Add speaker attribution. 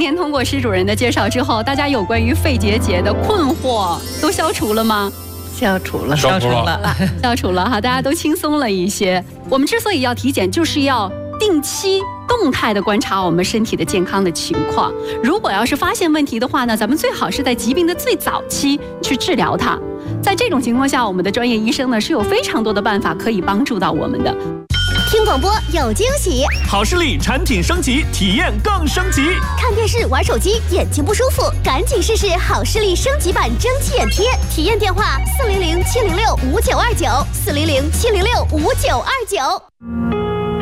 Speaker 1: 天通过施主任的介绍之后，大家有关于肺结节的困惑都消除了吗？
Speaker 2: 消除了。
Speaker 1: 消除了哈，大家都轻松了一些。我们之所以要体检，就是要定期动态的观察我们身体的健康的情况。如果要是发现问题的话呢，咱们最好是在疾病的最早期去治疗它。在这种情况下，我们的专业医生呢是有非常多的办法可以帮助到我们的。
Speaker 3: 听广播有惊喜，
Speaker 4: 好视力产品升级，体验更升级。
Speaker 3: 看电视玩手机眼睛不舒服，赶紧试试好视力升级版蒸汽眼贴。体验电话：400-706-5929，400-706-5929。